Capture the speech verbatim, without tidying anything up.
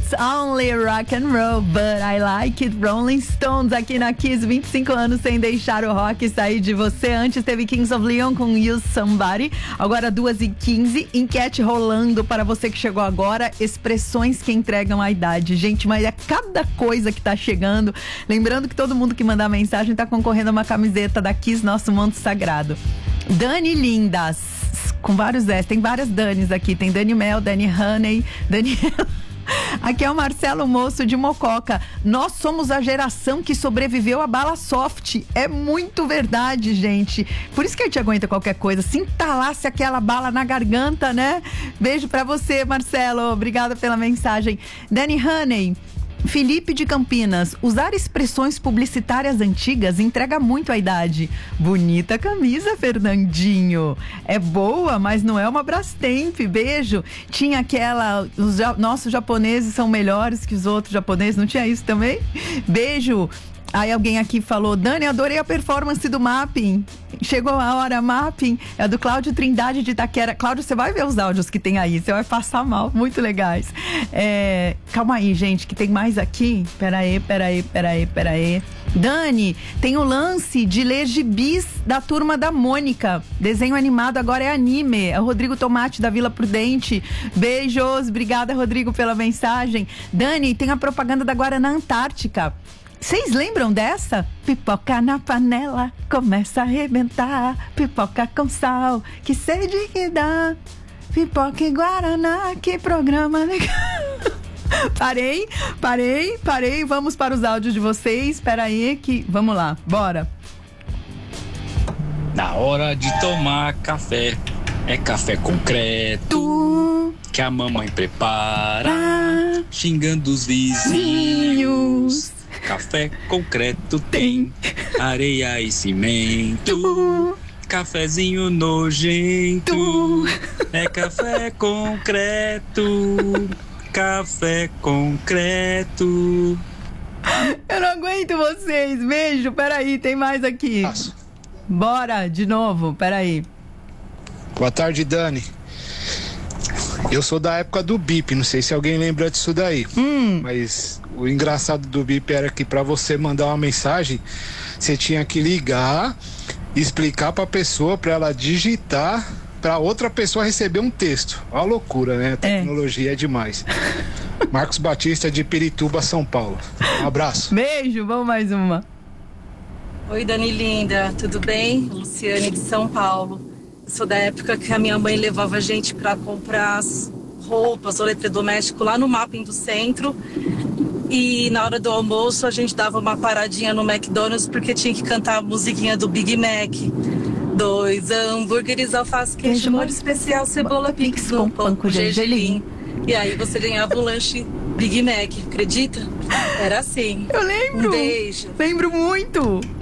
It's only rock and roll, but I like it. Rolling Stones aqui na Kiss, vinte e cinco anos sem deixar o rock sair de você. Antes teve Kings of Leon com You Somebody. Agora duas e quinze, enquete rolando para você que chegou agora. Expressões que entregam a idade. Gente, mas é cada coisa que tá chegando. Lembrando que todo mundo que mandar mensagem tá concorrendo a uma camiseta da Kiss, Nosso Manto Sagrado. Dani Lindas, com vários S, tem várias Danis aqui, tem Dani Mel, Dani Honey, Daniela. Aqui é o Marcelo Moço de Mococa. Nós somos a geração que sobreviveu à bala soft. É muito verdade, gente. Por isso que a gente aguenta qualquer coisa. Se entalasse aquela bala na garganta, né? Beijo pra você, Marcelo. Obrigada pela mensagem. Dani Honey, Felipe de Campinas, usar expressões publicitárias antigas entrega muito a idade. Bonita camisa, Fernandinho. É boa, mas não é uma Brastemp. Beijo. Tinha aquela, os ja, nossos japoneses são melhores que os outros japoneses, não tinha isso também? Beijo. Aí alguém aqui falou, Dani, adorei a performance do Mapping. Chegou a hora, Mapping. É do Cláudio Trindade de Itaquera. Cláudio, você vai ver os áudios que tem aí, você vai passar mal, muito legais. É, calma aí, gente, que tem mais aqui. Peraí, peraí, peraí, peraí. Dani, tem o lance de ler gibis da Turma da Mônica. Desenho animado agora é anime. É o Rodrigo Tomate da Vila Prudente. Beijos, obrigada, Rodrigo, pela mensagem. Dani, tem a propaganda da Guaraná Antártica. Vocês lembram dessa? Pipoca na panela, começa a arrebentar. Pipoca com sal, que sede que dá. Pipoca e Guaraná, que programa legal. Parei, parei, parei. Vamos para os áudios de vocês. Espera aí que... Vamos lá, bora. Na hora de tomar café, é café concreto que a mamãe prepara, ah, xingando os vizinhos. Café concreto tem areia e cimento, cafezinho nojento, é café concreto, café concreto. Eu não aguento vocês, beijo, peraí, tem mais aqui. Passo. Bora, de novo, peraí. Boa tarde, Dani. Eu sou da época do bip, não sei se alguém lembra disso daí, hum. mas o engraçado do bip era que para você mandar uma mensagem, você tinha que ligar, explicar pra pessoa, pra ela digitar, pra outra pessoa receber um texto. Olha a loucura, né? A tecnologia é, é demais. Marcos Batista de Pirituba, São Paulo. Um abraço. Beijo, vamos mais uma. Oi, Dani linda, tudo bem? Luciane de São Paulo. Eu sou da época que a minha mãe levava a gente para comprar as roupas, o eletrodoméstico lá no Mapping do centro. E na hora do almoço a gente dava uma paradinha no McDonald's porque tinha que cantar a musiquinha do Big Mac. Dois hambúrgueres, alface, queijo, molho especial, cebola, pix, com pão com gergelim. E aí você ganhava um lanche Big Mac, acredita? Era assim. Eu lembro. Um beijo. Lembro muito.